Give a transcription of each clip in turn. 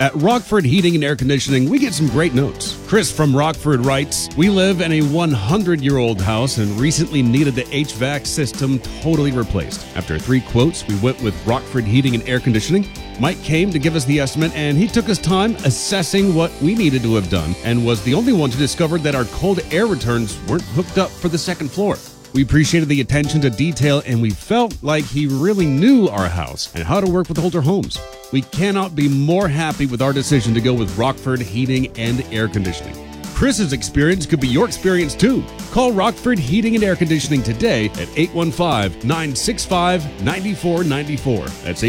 At Rockford Heating and Air Conditioning, we get some great notes. Chris from Rockford writes, "We live in a 100-year-old house and recently needed the HVAC system totally replaced. After 3 quotes, we went with Rockford Heating and Air Conditioning. Mike came to give us the estimate, and he took his time assessing what we needed to have done and was the only one to discover that our cold air returns weren't hooked up for the second floor. We appreciated the attention to detail, and we felt like he really knew our house and how to work with older homes. We cannot be more happy with our decision to go with Rockford Heating and Air Conditioning. Chris's experience could be your experience too. Call Rockford Heating and Air Conditioning today at 815-965-9494. That's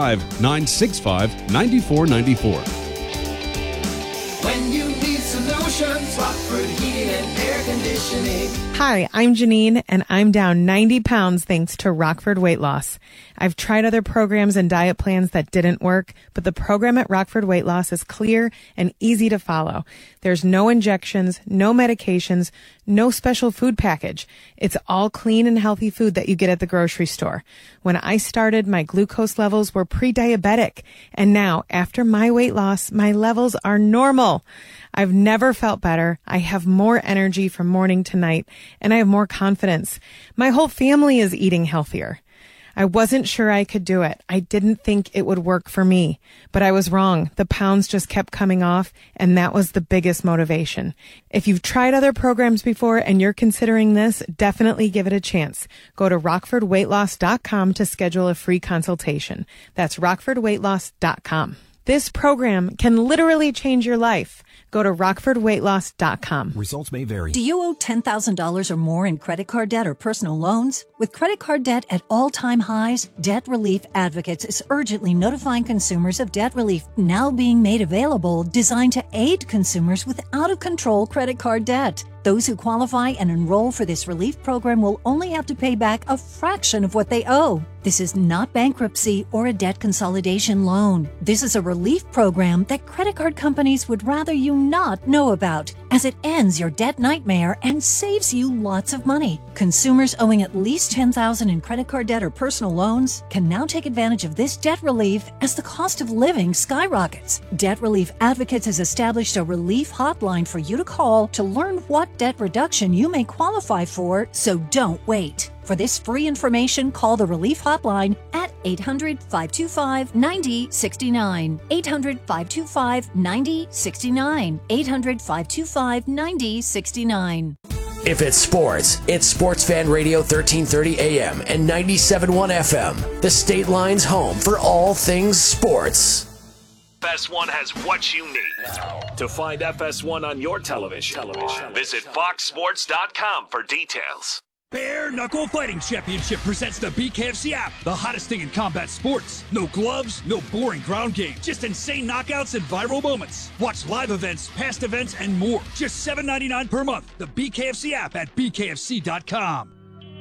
815-965-9494. When you need solutions, Rockford Heating and Air Conditioning. Hi, I'm Janine, and I'm down 90 pounds thanks to Rockford Weight Loss. I've tried other programs and diet plans that didn't work, but the program at Rockford Weight Loss is clear and easy to follow. There's no injections, no medications, no special food package. It's all clean and healthy food that you get at the grocery store. When I started, my glucose levels were pre-diabetic, and now, after my weight loss, my levels are normal. I've never felt better. I have more energy from morning to night, and I have more confidence. My whole family is eating healthier. I wasn't sure I could do it. I didn't think it would work for me, but I was wrong. The pounds just kept coming off, and that was the biggest motivation. If you've tried other programs before and you're considering this, definitely give it a chance. Go to rockfordweightloss.com to schedule a free consultation. That's rockfordweightloss.com. This program can literally change your life. Go to rockfordweightloss.com. Results may vary. Do you owe $10,000 or more in credit card debt or personal loans? With credit card debt at all-time highs, Debt Relief Advocates is urgently notifying consumers of debt relief now being made available, designed to aid consumers with out-of-control credit card debt. Those who qualify and enroll for this relief program will only have to pay back a fraction of what they owe. This is not bankruptcy or a debt consolidation loan. This is a relief program that credit card companies would rather you not know about, as it ends your debt nightmare and saves you lots of money. Consumers owing at least $10,000 in credit card debt or personal loans can now take advantage of this debt relief as the cost of living skyrockets. Debt Relief Advocates has established a relief hotline for you to call to learn what debt reduction you may qualify for, so don't wait. For this free information, call the Relief Hotline at 800-525-9069. 800-525-9069. 800-525-9069. If it's sports, it's Sports Fan Radio 1330 AM and 97.1 FM. The State Line's home for all things sports. FS1 has what you need. To find FS1 on your television, visit foxsports.com for details. Bare Knuckle Fighting Championship presents the BKFC app, the hottest thing in combat sports. No gloves, no boring ground game, just insane knockouts and viral moments. Watch live events, past events, and more. Just $7.99 per month. The BKFC app at bkfc.com.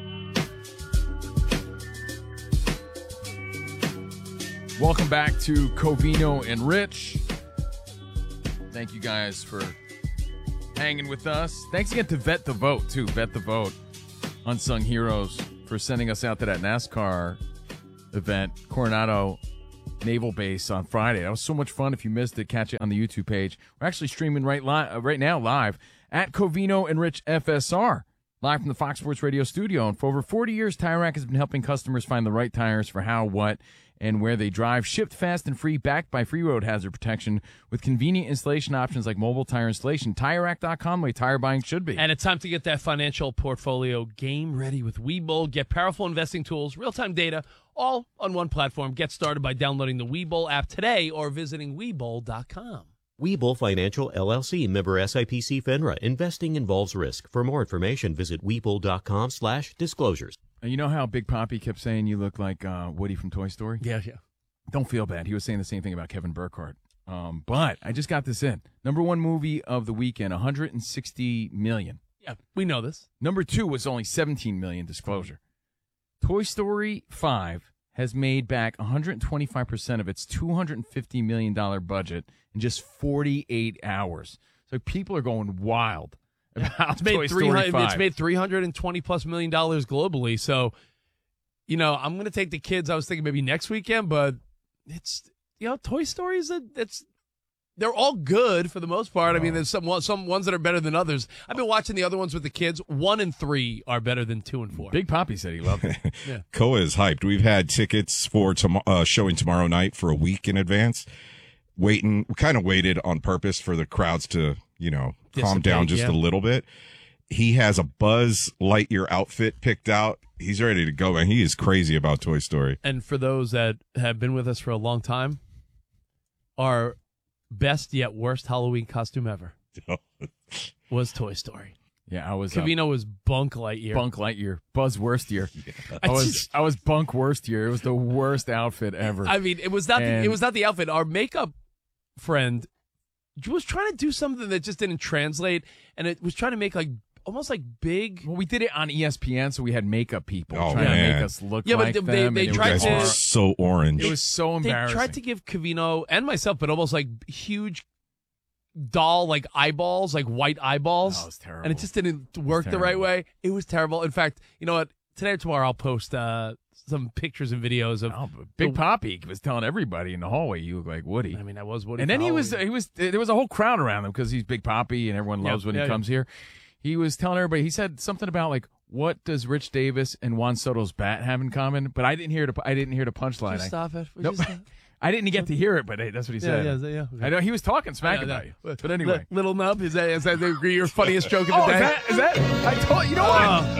Welcome back to Covino and Rich. Thank you guys for hanging with us. Thanks again to Vet the Vote, too. Vet the Vote. Unsung Heroes, for sending us out to that NASCAR event, Coronado Naval Base on Friday. That was so much fun. If you missed it, catch it on the YouTube page. We're actually streaming right now live at Covino and Rich FSR, live from the Fox Sports Radio studio. And for over 40 years, Tire Rack has been helping customers find the right tires for how, what, and where they drive. Shipped fast and free, backed by free road hazard protection with convenient installation options like mobile tire installation. TireRack.com, the way tire buying should be. And it's time to get that financial portfolio game ready with Webull. Get powerful investing tools, real-time data, all on one platform. Get started by downloading the Webull app today or visiting Webull.com. Webull Financial, LLC, member SIPC FINRA. Investing involves risk. For more information, visit Webull.com/disclosures. And you know how Big Papi kept saying you look like Woody from Toy Story? Yeah. Don't feel bad. He was saying the same thing about Kevin Burkhardt. But I just got this in. Number one movie of the weekend, $160 million. Yeah, we know this. Number two was only $17 million, disclosure. Toy Story 5 has made back 125% of its $250 million budget in just 48 hours. So people are going wild about Toy Story 5. It's made $320+ million globally. So, I'm going to take the kids. I was thinking maybe next weekend, but it's, Toy Story it's they're all good for the most part. I mean, there's some ones that are better than others. I've been watching the other ones with the kids. 1 and 3 are better than 2 and 4. Big Poppy said he loved it. Yeah. Koa is hyped. We've had tickets for showing tomorrow night for a week in advance. We kind of waited on purpose for the crowds to, calm down just a little bit. He has a Buzz Lightyear outfit picked out. He's ready to go, and he is crazy about Toy Story. And for those that have been with us for a long time, our best yet worst Halloween costume ever was Toy Story. Yeah, I was. Cavino was Bunk Lightyear. Bunk Lightyear. Buzz Worst Year. I was Bunk Worst Year. It was the worst outfit ever. I mean, it was not the outfit. Our makeup friend was trying to do something that just didn't translate, and it was trying to make almost like big. Well, we did it on ESPN, so we had makeup people trying to make us look like them. They tried to. Were so orange. It was so embarrassing. They tried to give Cavino and myself, but almost like huge doll eyeballs, like white eyeballs. That was terrible. And it just didn't work the right way. It was terrible. In fact, you know what? Today or tomorrow I'll post some pictures and videos of Big Poppy was telling everybody in the hallway you look like Woody. I mean, I was Woody. And then there was a whole crowd around him because he's Big Poppy and everyone loves when he comes here. He was telling everybody, he said something about what does Rich Davis and Juan Soto's bat have in common? But I didn't hear the punchline. Would you stop it? Nope. I didn't get to hear it, but hey, that's what he said. Yeah. Okay. I know he was talking smack about you. But anyway, Little Nub, is that your funniest joke of the day? Is that? I told you know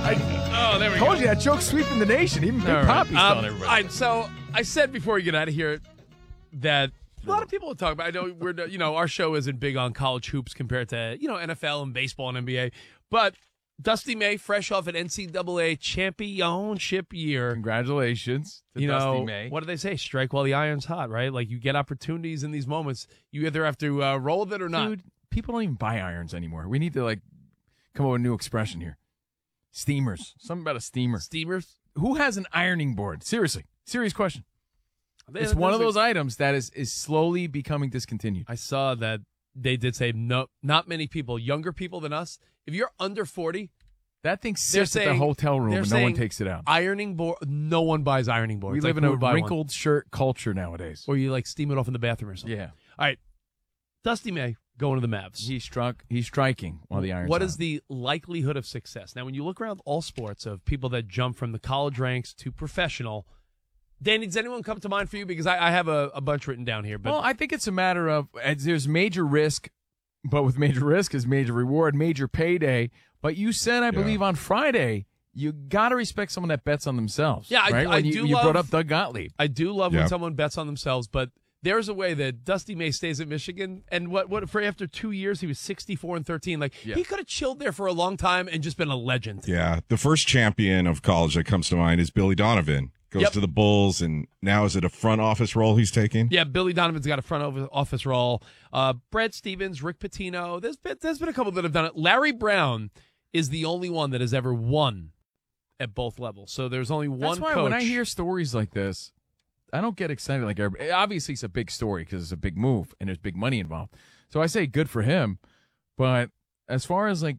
what? There we told go. you that joke's sweeping the nation. Even Big Poppy's telling everybody. All right, so I said before we get out of here that a lot of people will talk about. I know our show isn't big on college hoops compared to NFL and baseball and NBA, but Dusty May, fresh off an NCAA championship year. Congratulations to Dusty May. What do they say? Strike while the iron's hot, right? Like, you get opportunities in these moments. You either have to roll with it or not. Dude, people don't even buy irons anymore. We need to, come up with a new expression here. Steamers. Something about a steamer. Steamers? Who has an ironing board? Seriously. Serious question. It's one of those items that is slowly becoming discontinued. I saw that they did say not many people, younger people than us, if you're under 40, that thing sits at the hotel room and no one takes it out. Ironing board, no one buys ironing boards. We live in a wrinkled shirt culture nowadays. Or you steam it off in the bathroom or something. Yeah. All right. Dusty May going to the Mavs. He's striking while the iron's What on. is the likelihood of success? Now, when you look around all sports of people that jump from the college ranks to professional, Danny, does anyone come to mind for you? Because I have a bunch written down here. But well, I think it's a matter of there's major risk, but with major risk is major reward, major payday. But you said, I believe, on Friday, you got to respect someone that bets on themselves. Yeah, right? I do you love, brought up Doug Gottlieb. I do love when someone bets on themselves, but there's a way that Dusty May stays at Michigan, and what for after 2 years, he was 64-13. He could have chilled there for a long time and just been a legend. Yeah, the first champion of college that comes to mind is Billy Donovan. Goes to the Bulls, and now is it a front office role he's taking? Yeah, Billy Donovan's got a front office role. Brad Stevens, Rick Pitino. There's been a couple that have done it. Larry Brown is the only one that has ever won at both levels. So there's only one That's why coach. when I hear stories like this, I don't get excited like everybody. Obviously, it's a big story because it's a big move and there's big money involved. So I say good for him. But as far as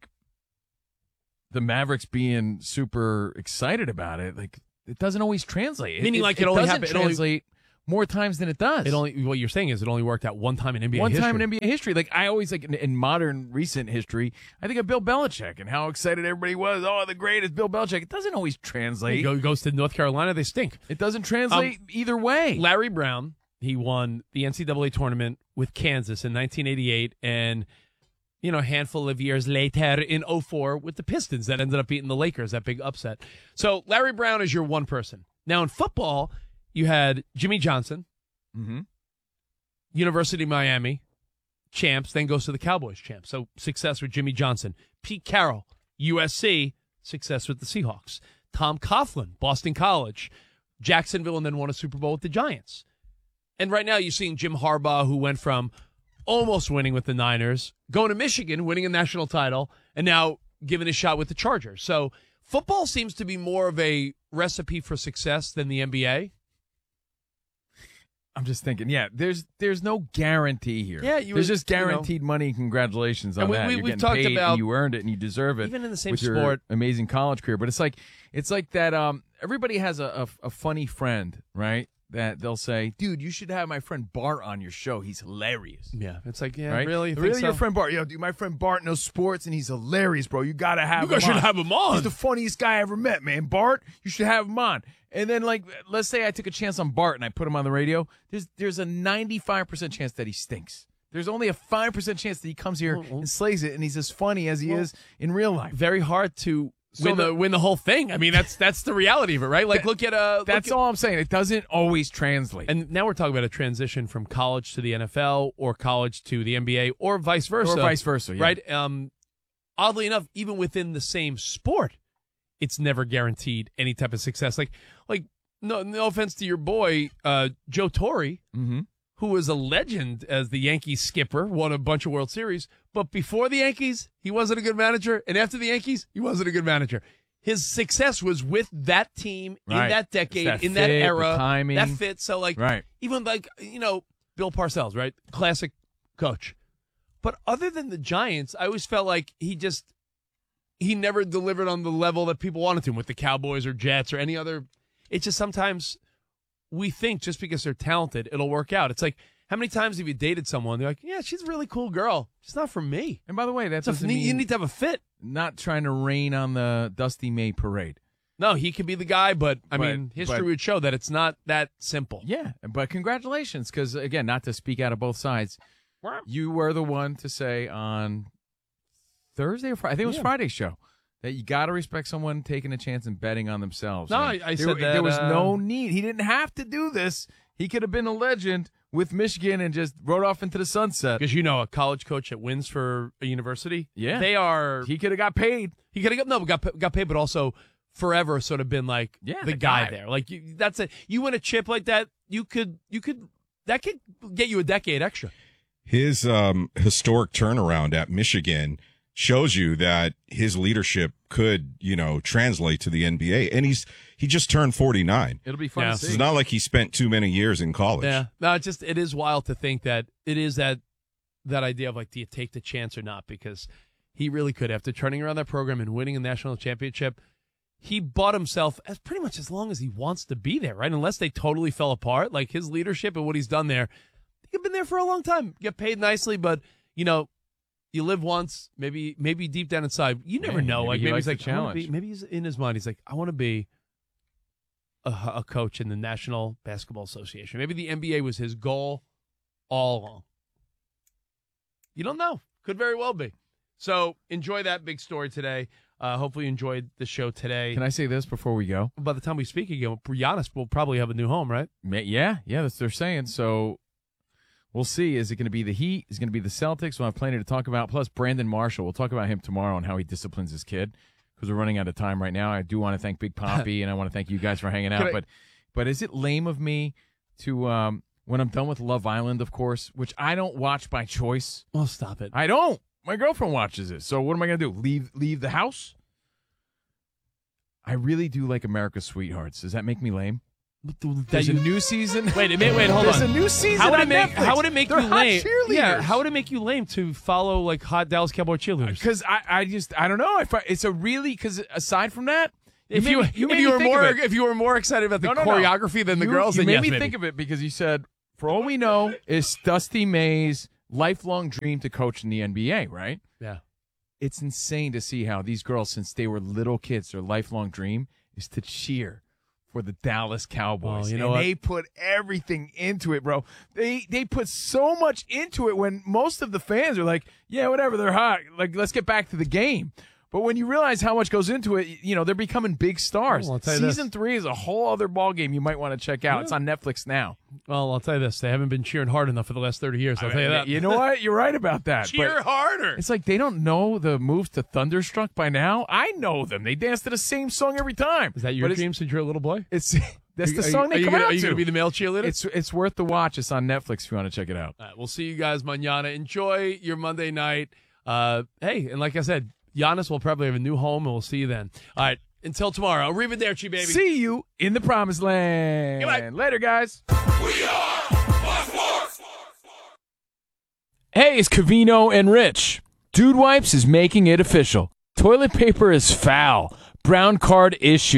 the Mavericks being super excited about it, it doesn't always translate. Meaning it only doesn't happened. Translate more times than it does. What you're saying is it only worked out one time in NBA history. One time in NBA history. I always, in modern, recent history, I think of Bill Belichick and how excited everybody was. Oh, the greatest Bill Belichick. It doesn't always translate. He goes to North Carolina, they stink. It doesn't translate either way. Larry Brown, he won the NCAA tournament with Kansas in 1988, and a handful of years later in 2004 with the Pistons that ended up beating the Lakers, that big upset. So Larry Brown is your one person. Now in football, you had Jimmy Johnson, University of Miami, champs, then goes to the Cowboys champs. So success with Jimmy Johnson. Pete Carroll, USC, success with the Seahawks. Tom Coughlin, Boston College, Jacksonville, and then won a Super Bowl with the Giants. And right now you're seeing Jim Harbaugh, who went from almost winning with the Niners, going to Michigan, winning a national title, and now giving a shot with the Chargers. So football seems to be more of a recipe for success than the NBA. I'm just thinking, there's no guarantee here. Yeah, there's just guaranteed money. Congratulations on that. You're getting paid and you earned it and you deserve it. Even in the same with your sport, amazing college career. But it's like that. Everybody has a funny friend, right? that they'll say, dude, you should have my friend Bart on your show. He's hilarious. Yeah, it's like, yeah, right? really? Really, so? your friend Bart? Yo, dude, my friend Bart knows sports, and he's hilarious, bro. You got to have him on. You guys should have him on. He's the funniest guy I ever met, man. Bart, you should have him on. And then, like, let's say I took a chance on Bart and I put him on the radio. There's a 95% chance that he stinks. There's only a 5% chance that he comes here and slays it, and he's as funny as he is in real life. Very hard to win the whole thing. I mean, that's the reality of it, right? Like, look at that's all I'm saying. It doesn't always translate. And now we're talking about a transition from college to the NFL or college to the NBA or vice versa. Or vice versa, yeah. Right? Oddly enough, even within the same sport, it's never guaranteed any type of success. Like no offense to your boy, Joe Torre, who was a legend as the Yankees skipper, won a bunch of World Series. But before the Yankees, he wasn't a good manager. And after the Yankees, he wasn't a good manager. His success was with that team in that decade, in that era. The timing. That fit. So, like, even like, Bill Parcells, right? Classic coach. But other than the Giants, I always felt like he never delivered on the level that people wanted to with the Cowboys or Jets or any other. It's just sometimes we think just because they're talented, it'll work out. It's like, how many times have you dated someone? They're like, yeah, she's a really cool girl. She's not for me. And by the way, that doesn't mean you need to have a fit. Not trying to rain on the Dusty May parade. No, he could be the guy, but I mean, history would show that it's not that simple. Yeah, but congratulations, because, again, not to speak out of both sides, you were the one to say on Thursday or Friday, I think it was Friday's show, that you got to respect someone taking a chance and betting on themselves. No, I said that. There was no need. He didn't have to do this. He could have been a legend with Michigan and just rode off into the sunset. Because, a college coach that wins for a university, they are. He could have got paid. He could have got paid, but also forever sort of been like the guy there. Like, that's it. You win a chip like that, that could get you a decade extra. His historic turnaround at Michigan shows you that his leadership could, translate to the NBA. And he just turned 49. It'll be fun to see. It's not like he spent too many years in college. Yeah. No, it is wild to think that it is that idea of, like, do you take the chance or not? Because he really could. After turning around that program and winning a national championship, he bought himself as pretty much as long as he wants to be there, right? Unless they totally fell apart. Like, his leadership and what he's done there, he's been there for a long time. Get paid nicely, but, you live once, maybe deep down inside, you never know. Maybe he's like, challenge. Maybe he's in his mind. He's like, I want to be a coach in the National Basketball Association. Maybe the NBA was his goal all along. You don't know. Could very well be. So enjoy that big story today. Hopefully you enjoyed the show today. Can I say this before we go? By the time we speak again, Giannis will probably have a new home, right? Yeah, that's what they're saying. So we'll see. Is it going to be the Heat? Is it going to be the Celtics? We'll have plenty to talk about. Plus, Brandon Marshall. We'll talk about him tomorrow and how he disciplines his kid, because we're running out of time right now. I do want to thank Big Poppy, and I want to thank you guys for hanging out. But is it lame of me to, when I'm done with Love Island, of course, which I don't watch by choice. Well, stop it. I don't. My girlfriend watches it. So what am I going to do? Leave the house? I really do like America's Sweethearts. Does that make me lame? There's a new season. Wait, hold on. There's a new season. How would it make They're you lame? Cheerleaders. Yeah, how would it make you lame to follow, like, hot Dallas Cowboy cheerleaders? Because I don't know. It's a really, because aside from that, if you were more excited about the choreography than the girls, you then made me think of it, because you said, for all we know, is Dusty May's lifelong dream to coach in the NBA, right? Yeah. It's insane to see how these girls, since they were little kids, their lifelong dream is to cheer for the Dallas Cowboys. They put everything into it, bro. They put so much into it when most of the fans are like, yeah, whatever, they're hot. Like, let's get back to the game. But when you realize how much goes into it, they're becoming big stars. Well, Season 3 is a whole other ballgame you might want to check out. Yeah. It's on Netflix now. Well, I'll tell you this. They haven't been cheering hard enough for the last 30 years. I'll tell you that. You know what? You're right about that. Cheer harder. It's like they don't know the moves to Thunderstruck by now. I know them. They dance to the same song every time. Is that your dream since you're a little boy? That's the song they come out to. Are you going to be the male cheerleader? It's worth the watch. It's on Netflix if you want to check it out. All right, we'll see you guys mañana. Enjoy your Monday night. Hey, and like I said, Giannis will probably have a new home, and we'll see you then. All right, until tomorrow. Arrivederci, baby. See you in the promised land. Goodbye. Later, guys. We are Fox Sports. Hey, it's Covino and Rich. Dude Wipes is making it official. Toilet paper is foul. Brown card issued.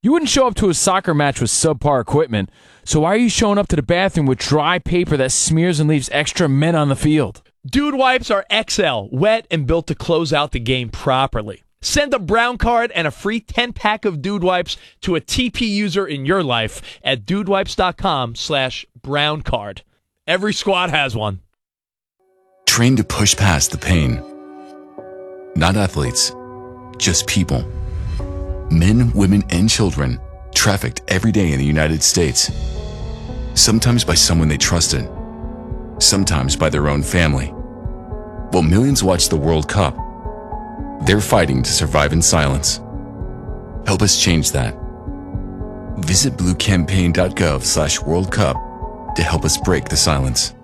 You wouldn't show up to a soccer match with subpar equipment, so why are you showing up to the bathroom with dry paper that smears and leaves extra men on the field? Dude wipes are XL, wet and built to close out the game properly. Send a brown card and a free 10-pack of Dude Wipes to a TP user in your life at dudewipes.com/brown card. Every squad has one. Train to push past the pain. Not athletes, just people. Men, women, and children trafficked every day in the United States. Sometimes by someone they trusted, sometimes by their own family. While millions watch the World Cup, they're fighting to survive in silence. Help us change that. Visit bluecampaign.gov/World Cup to help us break the silence.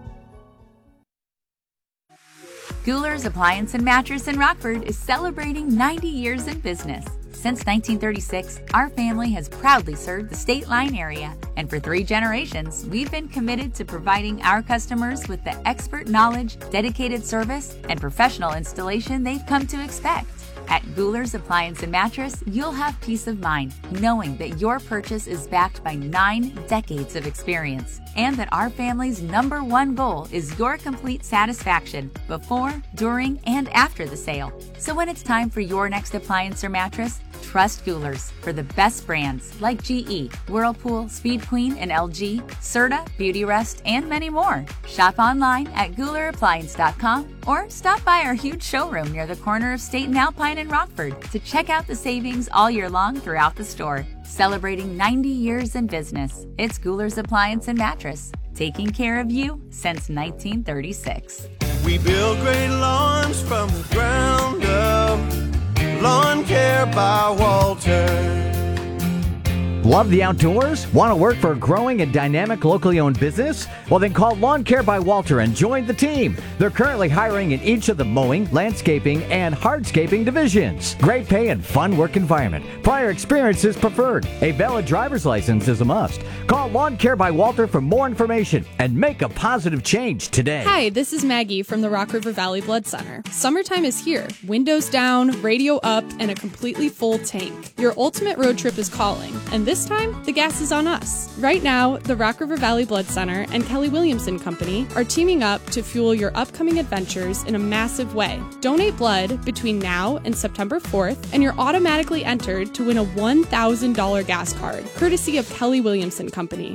Guler's Appliance and Mattress in Rockford is celebrating 90 years in business. Since 1936, our family has proudly served the State Line area, and for 3 generations, we've been committed to providing our customers with the expert knowledge, dedicated service, and professional installation they've come to expect. At Guler's Appliance and Mattress, you'll have peace of mind knowing that your purchase is backed by 9 decades of experience, and that our family's #1 goal is your complete satisfaction before, during, and after the sale. So when it's time for your next appliance or mattress, trust Guler's for the best brands like GE, Whirlpool, Speed Queen, and LG, Serta, Beautyrest, and many more. Shop online at GulerAppliance.com or stop by our huge showroom near the corner of State and Alpine in Rockford to check out the savings all year long throughout the store. Celebrating 90 years in business, it's Guler's Appliance and Mattress, taking care of you since 1936. We build great lawns from the ground up. Lawn Care by Walter. Love the outdoors? Want to work for a growing and dynamic locally owned business? Well, then call Lawn Care by Walter and join the team. They're currently hiring in each of the mowing, landscaping, and hardscaping divisions. Great pay and fun work environment. Prior experience is preferred. A valid driver's license is a must. Call Lawn Care by Walter for more information and make a positive change today. Hi, this is Maggie from the Rock River Valley Blood Center. Summertime is here. Windows down, radio up, and a completely full tank. Your ultimate road trip is calling, and this time, the gas is on us. Right now, the Rock River Valley Blood Center and Kelly Williamson Company are teaming up to fuel your upcoming adventures in a massive way. Donate blood between now and September 4th, and you're automatically entered to win a $1,000 gas card, courtesy of Kelly Williamson Company.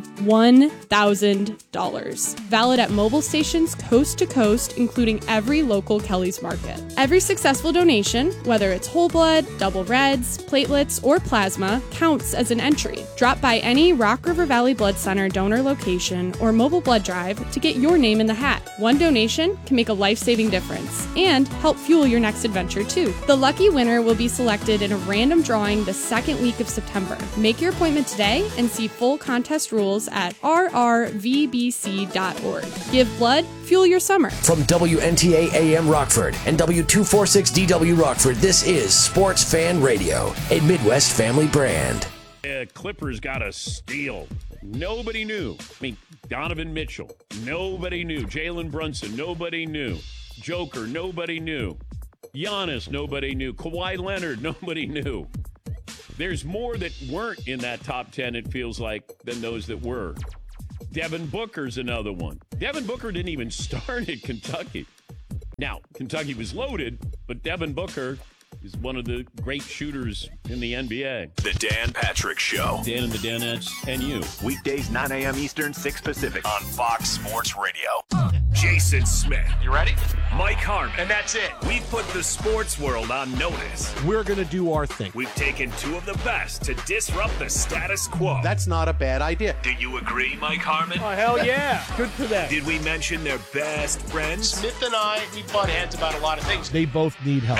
$1,000. Valid at mobile stations coast to coast, including every local Kelly's Market. Every successful donation, whether it's whole blood, double reds, platelets, or plasma, counts as an entry. Drop by any Rock River Valley Blood Center donor location or mobile blood drive to get your name in the hat. One donation can make a life-saving difference and help fuel your next adventure too. The lucky winner will be selected in a random drawing the second week of September. Make your appointment today and see full contest rules at rrvbc.org. Give blood, fuel your summer. From WNTA AM Rockford and W246DW Rockford, this is Sports Fan Radio, a Midwest family brand. Clippers got a steal. Nobody knew. I mean, Donovan Mitchell, nobody knew. Jalen Brunson, nobody knew. Joker, nobody knew. Giannis, nobody knew. Kawhi Leonard, nobody knew. There's more that weren't in that top 10, it feels like, than those that were. Devin Booker's another one. Devin Booker didn't even start at Kentucky. Now, Kentucky was loaded, but Devin Booker is one of the great shooters in the NBA. The Dan Patrick Show. Dan and the Danettes and you. Weekdays 9 a.m. Eastern, 6 Pacific on Fox Sports Radio. Jason Smith. You ready? Mike Harmon. And that's it. We put the sports world on notice. We're going to do our thing. We've taken 2 of the best to disrupt the status quo. That's not a bad idea. Do you agree, Mike Harmon? Oh, hell yeah. Good for them. Did we mention their best friends? Smith and I, we butt heads about a lot of things. They both need help.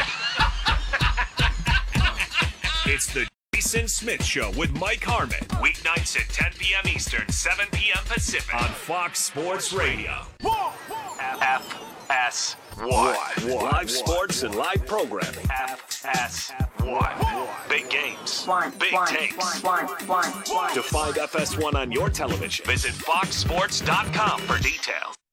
It's the Jason Smith Show with Mike Harmon. Weeknights at 10 p.m. Eastern, 7 p.m. Pacific on Fox Sports Radio. FS1. Live sports and live programming. FS1. Big games. Big takes. To find FS1 on your television, visit foxsports.com for details.